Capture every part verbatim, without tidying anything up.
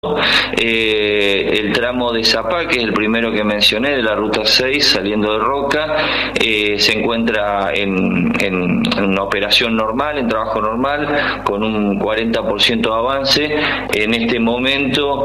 Eh, el tramo de Zapá, que es el primero que mencioné, de la ruta seis, saliendo de Roca, eh, se encuentra en, en, en una operación normal, en trabajo normal, con un cuarenta por ciento de avance. En este momento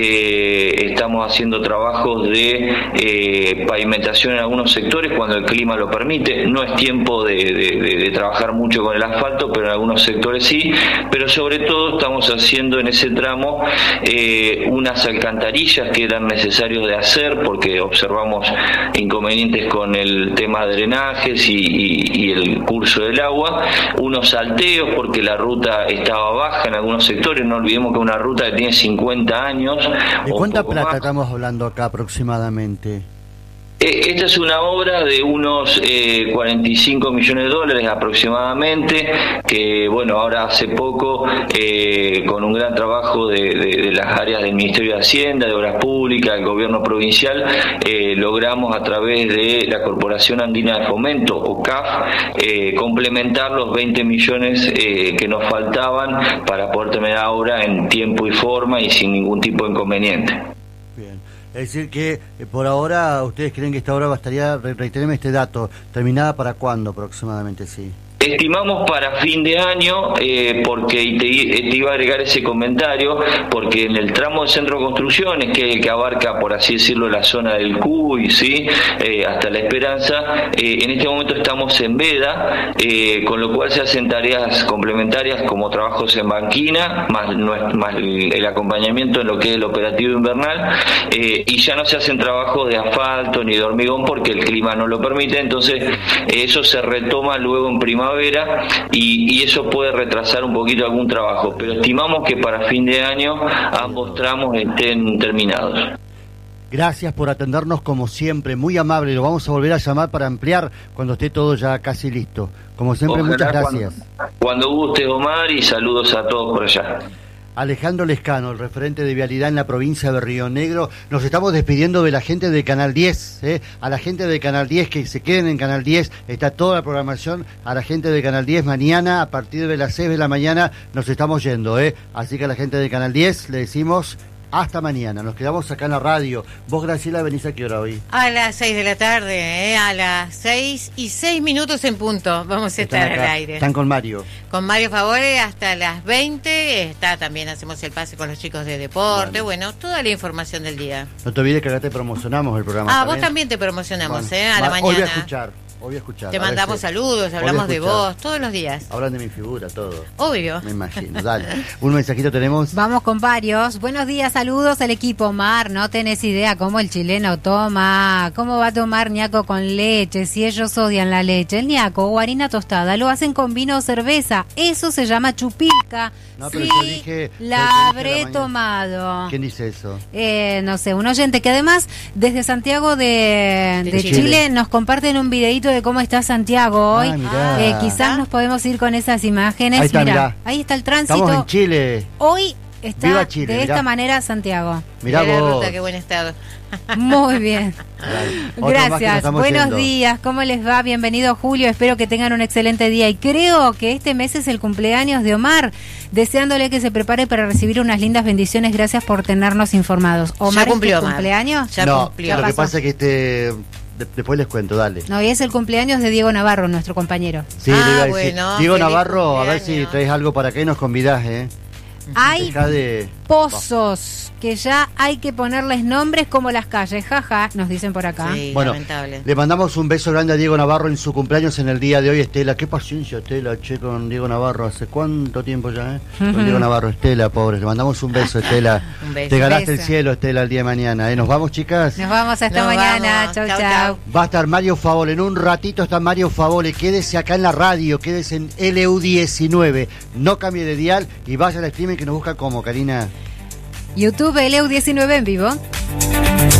eh, estamos haciendo trabajos de eh, pavimentación en algunos sectores cuando el clima lo permite. No es tiempo de, de, de, de trabajar mucho con el asfalto, pero en algunos sectores sí. Pero sobre todo estamos haciendo en ese tramo eh, unas alcantarillas que eran necesarios de hacer porque observamos inconvenientes con el tema de drenajes y, y, y el curso del agua, unos salteos porque la ruta estaba baja en algunos sectores. No olvidemos que es una ruta que tiene cincuenta años. ¿De cuánta plata más estamos hablando acá aproximadamente? Esta es una obra de unos eh, cuarenta y cinco millones de dólares aproximadamente, que bueno, ahora hace poco, eh, con un gran trabajo de, de, de las áreas del Ministerio de Hacienda, de Obras Públicas, del Gobierno Provincial, eh, logramos a través de la Corporación Andina de Fomento, o C A F, eh, complementar los veinte millones eh, que nos faltaban para poder terminar la obra en tiempo y forma y sin ningún tipo de inconveniente. Es decir que eh, por ahora ustedes creen que esta obra bastaría, re reitereme este dato, ¿terminada para cuándo aproximadamente? Sí. Estimamos para fin de año, eh, porque y te, te iba a agregar ese comentario, porque en el tramo de Centro de Construcciones, que es el que abarca, por así decirlo, la zona del Cuy, ¿sí? eh, hasta La Esperanza, eh, en este momento estamos en veda, eh, con lo cual se hacen tareas complementarias como trabajos en banquina, más, más el acompañamiento en lo que es el operativo invernal, eh, y ya no se hacen trabajos de asfalto ni de hormigón porque el clima no lo permite. Entonces eh, eso se retoma luego en primavera. Y, y eso puede retrasar un poquito algún trabajo, pero estimamos que para fin de año ambos tramos estén terminados. Gracias por atendernos como siempre, muy amable. Lo vamos a volver a llamar para ampliar cuando esté todo ya casi listo. Como siempre, ojalá, muchas gracias. Cuando, cuando guste, Omar, y saludos a todos por allá. Alejandro Lescano, el referente de vialidad en la provincia de Río Negro. Nos estamos despidiendo de la gente de Canal diez, ¿eh? A la gente de Canal diez, que se queden en Canal diez, está toda la programación. A la gente de Canal diez, mañana a partir de las seis de la mañana nos estamos yendo, ¿eh? Así que a la gente de Canal diez le decimos hasta mañana. Nos quedamos acá en la radio. Vos, Graciela, venís a qué hora hoy? A las seis de la tarde, ¿eh? A las seis y seis minutos en punto vamos a estar al aire. Están con Mario. Con Mario Favore hasta las veinte. Está también, hacemos el pase con los chicos de deporte. Bueno, bueno toda la información del día. No te olvides que acá te promocionamos el programa. Ah, también. Vos también te promocionamos, bueno, ¿eh? A la mañana. Hoy voy a escuchar. Hoy voy a escuchar. Te mandamos saludos, hablamos de vos, todos los días. Hablan de mi figura, todo. Obvio. Me imagino, dale. Un mensajito tenemos. Vamos con varios. Buenos días, saludos al equipo. Omar, no tenés idea cómo el chileno toma. ¿Cómo va a tomar ñaco con leche? Si ellos odian la leche. El ñaco o harina tostada lo hacen con vino o cerveza. Eso se llama chupilca. No, pero sí, yo dije, la habré la tomado. ¿Quién dice eso? Eh, no sé, un oyente que además desde Santiago de, de, de Chile. Chile nos comparten un videito de cómo está Santiago hoy. Ah, eh, quizás nos podemos ir con esas imágenes. Ahí está, mirá, mirá. Ahí está el tránsito. Estamos en Chile. Hoy está Chile, de mirá. esta manera Santiago. Mirá Mirá vos. la ruta, qué buen estado. Muy bien. Gracias. Buenos yendo. días. ¿Cómo les va? Bienvenido, Julio. Espero que tengan un excelente día. Y creo que este mes es el cumpleaños de Omar. Deseándole que se prepare para recibir unas lindas bendiciones. Gracias por tenernos informados. Omar, ya cumplió, ¿es tu cumpleaños? Ya no, cumplió. Lo que pasa es que este... De, después les cuento, dale. No, y es el cumpleaños de Diego Navarro, nuestro compañero. Sí, ah, le iba a decir. Bueno, Diego Navarro, cumpleaños. A ver si traes algo para acá y nos convidás, ¿eh? Hay de... pozos que ya hay que ponerles nombres como las calles, jaja, nos dicen por acá. Sí, bueno, lamentable. Le mandamos un beso grande a Diego Navarro en su cumpleaños en el día de hoy. Estela, qué paciencia, Estela, che, con Diego Navarro. ¿Hace cuánto tiempo ya, eh? Con Diego Navarro, Estela, pobre. Le mandamos un beso, Estela. Un beso. Te ganaste beso. el cielo, Estela, el día de mañana, ¿eh? ¿Nos vamos, chicas? Nos vamos hasta Nos mañana. vamos. Chau, Chau, chau. chau. Va a estar Mario Favole, en un ratito está Mario Favole. Quédese acá en la radio, quédese en L U diecinueve. No cambie de dial y vaya al streaming que nos busca como, Karina. YouTube L U diecinueve en vivo.